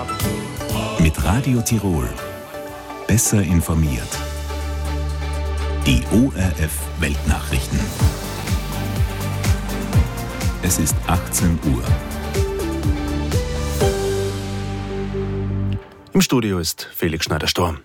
Mit Radio Tirol. Besser informiert. Die ORF Weltnachrichten. Es ist 18 Uhr. Im Studio ist Felix Schneider-Storm.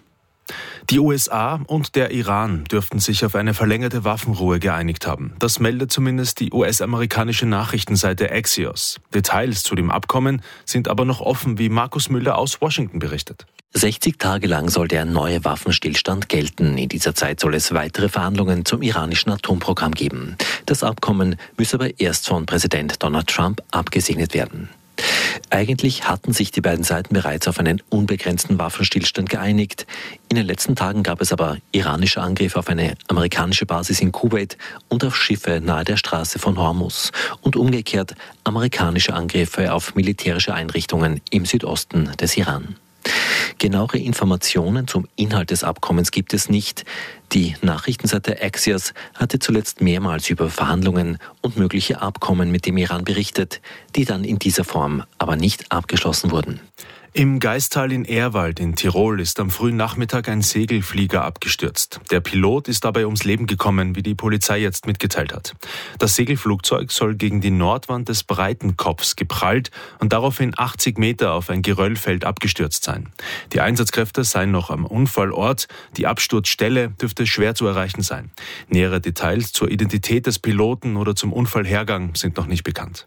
Die USA und der Iran dürften sich auf eine verlängerte Waffenruhe geeinigt haben. Das meldet zumindest die US-amerikanische Nachrichtenseite Axios. Details zu dem Abkommen sind aber noch offen, wie Markus Müller aus Washington berichtet. 60 Tage lang soll der neue Waffenstillstand gelten. In dieser Zeit soll es weitere Verhandlungen zum iranischen Atomprogramm geben. Das Abkommen müsse aber erst von Präsident Donald Trump abgesegnet werden. Eigentlich hatten sich die beiden Seiten bereits auf einen unbegrenzten Waffenstillstand geeinigt. In den letzten Tagen gab es aber iranische Angriffe auf eine amerikanische Basis in Kuwait und auf Schiffe nahe der Straße von Hormuz und umgekehrt amerikanische Angriffe auf militärische Einrichtungen im Südosten des Iran. Genauere Informationen zum Inhalt des Abkommens gibt es nicht. Die Nachrichtenseite Axios hatte zuletzt mehrmals über Verhandlungen und mögliche Abkommen mit dem Iran berichtet, die dann in dieser Form aber nicht abgeschlossen wurden. Im Gaistal in Ehrwald in Tirol ist am frühen Nachmittag ein Segelflieger abgestürzt. Der Pilot ist dabei ums Leben gekommen, wie die Polizei jetzt mitgeteilt hat. Das Segelflugzeug soll gegen die Nordwand des Breitenkopfs geprallt und daraufhin 80 Meter auf ein Geröllfeld abgestürzt sein. Die Einsatzkräfte seien noch am Unfallort. Die Absturzstelle dürfte schwer zu erreichen sein. Nähere Details zur Identität des Piloten oder zum Unfallhergang sind noch nicht bekannt.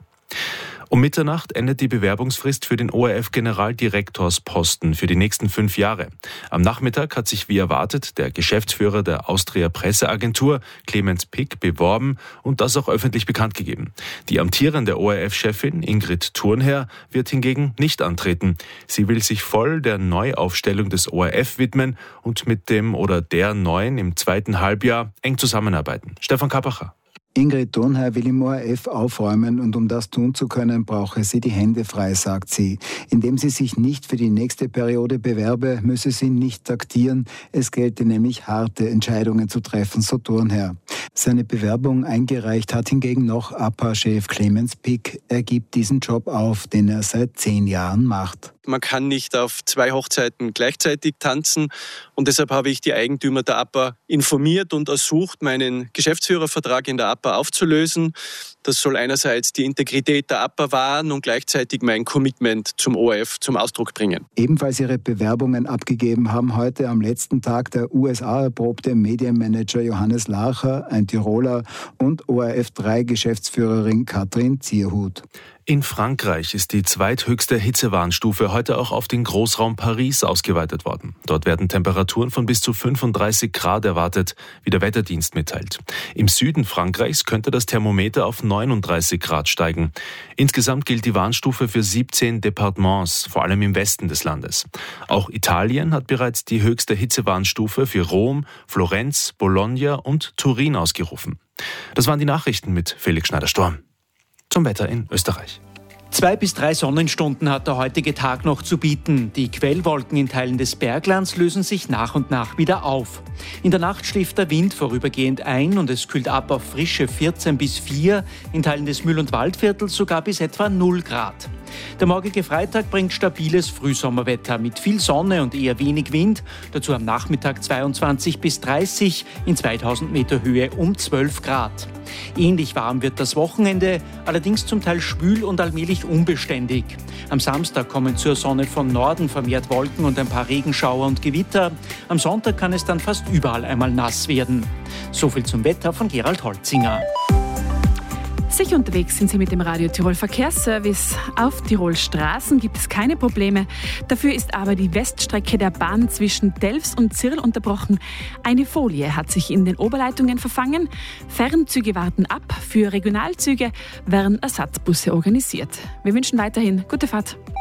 Um Mitternacht endet die Bewerbungsfrist für den ORF-Generaldirektorsposten für die nächsten 5 Jahre. Am Nachmittag hat sich wie erwartet der Geschäftsführer der Austria Presseagentur, Clemens Pick, beworben und das auch öffentlich bekannt gegeben. Die amtierende ORF-Chefin Ingrid Thurnherr wird hingegen nicht antreten. Sie will sich voll der Neuaufstellung des ORF widmen und mit dem oder der Neuen im zweiten Halbjahr eng zusammenarbeiten. Stefan Kappacher. Ingrid Thurnherr will im ORF aufräumen und um das tun zu können, brauche sie die Hände frei, sagt sie. Indem sie sich nicht für die nächste Periode bewerbe, müsse sie nicht taktieren. Es gelte nämlich harte Entscheidungen zu treffen, so Thurnherr. Seine Bewerbung eingereicht hat hingegen noch APA-Chef Clemens Pick. Er gibt diesen Job auf, den er seit 10 Jahren macht. Man kann nicht auf 2 Hochzeiten gleichzeitig tanzen und deshalb habe ich die Eigentümer der APA informiert und ersucht, meinen Geschäftsführervertrag in der APA aufzulösen. Das soll einerseits die Integrität der APA wahren und gleichzeitig mein Commitment zum ORF zum Ausdruck bringen. Ebenfalls ihre Bewerbungen abgegeben haben heute am letzten Tag der USA-erprobte Medienmanager Johannes Larcher, ein Tiroler, und ORF3-Geschäftsführerin Katrin Zierhut. In Frankreich ist die zweithöchste Hitzewarnstufe heute auch auf den Großraum Paris ausgeweitet worden. Dort werden Temperaturen von bis zu 35 Grad erwartet, wie der Wetterdienst mitteilt. Im Süden Frankreichs könnte das Thermometer auf 39 Grad steigen. Insgesamt gilt die Warnstufe für 17 Departements, vor allem im Westen des Landes. Auch Italien hat bereits die höchste Hitzewarnstufe für Rom, Florenz, Bologna und Turin ausgerufen. Das waren die Nachrichten mit Felix Schneider-Storm. Zum Wetter in Österreich. 2 bis 3 Sonnenstunden hat der heutige Tag noch zu bieten. Die Quellwolken in Teilen des Berglands lösen sich nach und nach wieder auf. In der Nacht schläft der Wind vorübergehend ein und es kühlt ab auf frische 14 bis 4, in Teilen des Mühl- und Waldviertels sogar bis etwa 0 Grad. Der morgige Freitag bringt stabiles Frühsommerwetter mit viel Sonne und eher wenig Wind, dazu am Nachmittag 22 bis 30, in 2000 Meter Höhe um 12 Grad. Ähnlich warm wird das Wochenende, allerdings zum Teil schwül und allmählich unbeständig. Am Samstag kommen zur Sonne von Norden vermehrt Wolken und ein paar Regenschauer und Gewitter. Am Sonntag kann es dann fast überall einmal nass werden. Soviel zum Wetter von Gerald Holzinger. Sicher unterwegs sind Sie mit dem Radio Tirol Verkehrsservice. Auf Tirol Straßen gibt es keine Probleme. Dafür ist aber die Weststrecke der Bahn zwischen Delfs und Zirl unterbrochen. Eine Folie hat sich in den Oberleitungen verfangen. Fernzüge warten ab. Für Regionalzüge werden Ersatzbusse organisiert. Wir wünschen weiterhin gute Fahrt.